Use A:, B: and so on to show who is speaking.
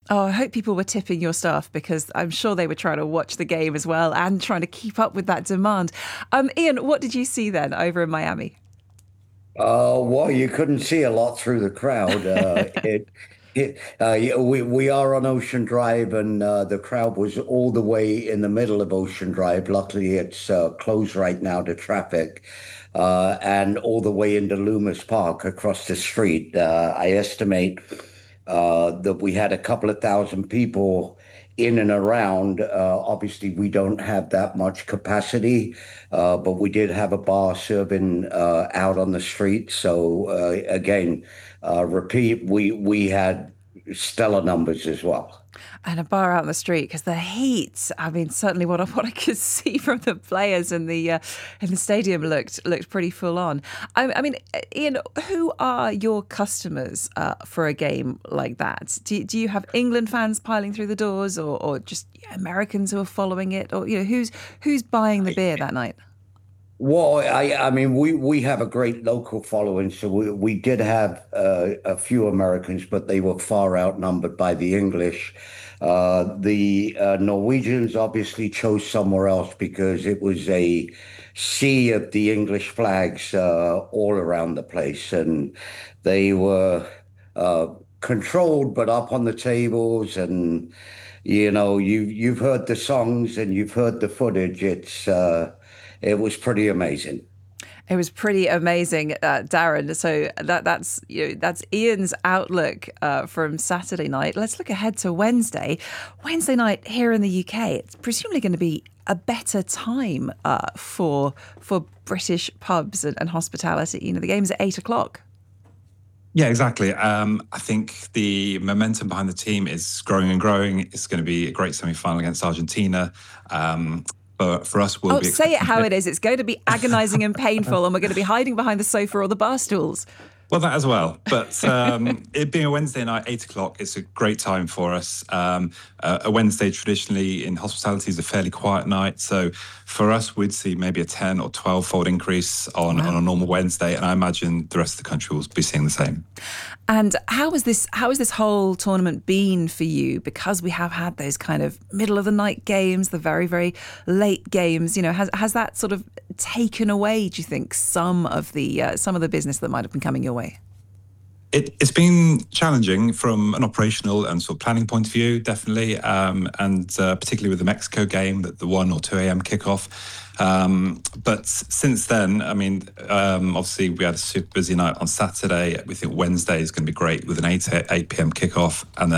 A: Oh, I hope people were tipping your staff because I'm sure they were trying to watch the game as well and trying to keep up with that demand. Ian, what did you see then over in Miami?
B: Well, you couldn't see a lot through the crowd. Yeah, we are on Ocean Drive, and the crowd was all the way in the middle of Ocean Drive. Luckily, it's closed right now to traffic, and all the way into Loomis Park across the street. I estimate that we had a couple of thousand people in and around. Obviously, we don't have that much capacity, but we did have a bar serving out on the street. So again, repeat, we had stellar numbers as well.
A: And a bar out in the street because the heat. I mean, certainly what I could see from the players in the stadium looked pretty full on. I mean, Ian, who are your customers for a game like that? Do you have England fans piling through the doors, or just Americans who are following it, or who's buying the beer that night?
B: Well, I mean, we have a great local following, so we did have a few Americans, but they were far outnumbered by the English. The Norwegians obviously chose somewhere else because it was a sea of the English flags all around the place, and they were uh, controlled, but up on the tables, and you've heard the songs and you've heard the footage. It was pretty amazing.
A: It was pretty amazing, Darren. So that's Ian's outlook from Saturday night. Let's look ahead to Wednesday. Wednesday night here in the UK. It's presumably going to be a better time for British pubs and hospitality. The game's at 8 o'clock.
C: Yeah, exactly. I think the momentum behind the team is growing and growing. It's going to be a great semi-final against Argentina. But for us, we'll
A: Oh,
C: be
A: say it
C: expecting
A: how it is. It's going to be agonising and painful, and we're going to be hiding behind the sofa or the bar stools.
C: well, that as well. But it being a Wednesday night, 8 o'clock, it's a great time for us. A Wednesday traditionally in hospitality is a fairly quiet night. So for us, we'd see maybe a 10 or 12-fold increase on a normal Wednesday. And I imagine the rest of the country will be seeing the same.
A: And how has this whole tournament been for you? Because we have had those kind of middle of the night games, the very, very late games. Has that sort of taken away, do you think, some of the business that might have been coming your way?
C: It's been challenging from an operational and sort of planning point of view, definitely, and particularly with the Mexico game, the 1 or 2 a.m. kickoff. But since then, I mean, obviously we had a super busy night on Saturday. We think Wednesday is going to be great with an 8 p.m. kickoff, and